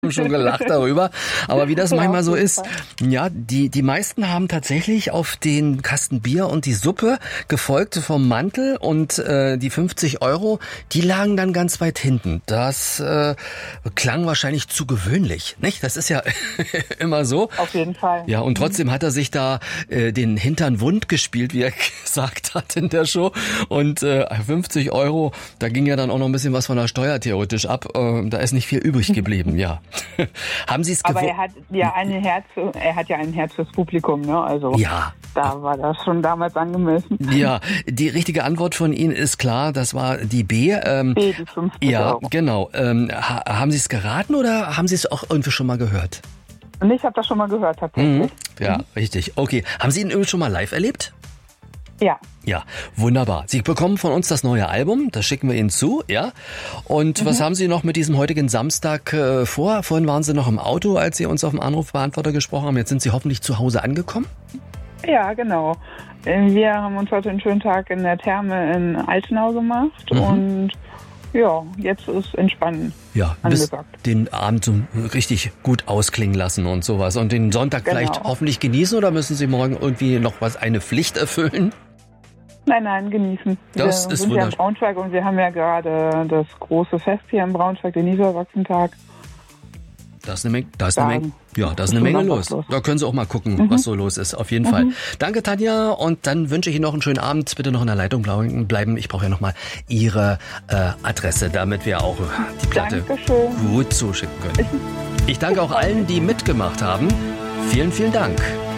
schon gelacht darüber. Aber wie das manchmal so ist, ja, die meisten haben tatsächlich auf den Kasten Bier und die Suppe gefolgt vom Mantel und die 50 €, die lagen dann ganz weit hinten. Das klang wahrscheinlich zu gewöhnlich, nicht? Das ist ja immer so. Auf jeden Fall. Ja, und trotzdem hat er sich da den Hintern wund gespielt, wie er gesagt hat in der Show. Und 50 €, da ging ja dann auch noch ein bisschen was von der Steuer theoretisch ab. Da ist nicht viel übrig geblieben, ja. Haben Sie es Aber er hat ja ein Herz fürs Publikum, ne? Also ja. Da war das schon damals angemessen. Ja, die richtige Antwort von Ihnen ist klar, das war die B. B, die 50 ja, €. Genau. Haben Sie es geraten oder haben Sie es auch irgendwie schon mal gehört? Und ich habe das schon mal gehört, tatsächlich. Ja, richtig. Okay. Haben Sie ihn schon mal live erlebt? Ja. Ja, wunderbar. Sie bekommen von uns das neue Album, das schicken wir Ihnen zu, ja. Und was haben Sie noch mit diesem heutigen Samstag vor? Vorhin waren Sie noch im Auto, als Sie uns auf dem Anrufbeantworter gesprochen haben. Jetzt sind Sie hoffentlich zu Hause angekommen? Ja, genau. Wir haben uns heute einen schönen Tag in der Therme in Altenau gemacht und ja, jetzt ist Entspannen angesagt. Den Abend so richtig gut ausklingen lassen und sowas. Und den Sonntag vielleicht hoffentlich genießen oder müssen Sie morgen irgendwie noch eine Pflicht erfüllen? Nein, genießen. Wir sind ja in Braunschweig und wir haben ja gerade das große Fest hier in Braunschweig, den Niedersachsentag. Da ist eine Menge los. Da können Sie auch mal gucken, was so los ist. Auf jeden Fall. Danke, Tanja. Und dann wünsche ich Ihnen noch einen schönen Abend. Bitte noch in der Leitung bleiben. Ich brauche ja noch mal Ihre Adresse, damit wir auch die Platte gut zuschicken können. Ich danke auch allen, die mitgemacht haben. Vielen, vielen Dank.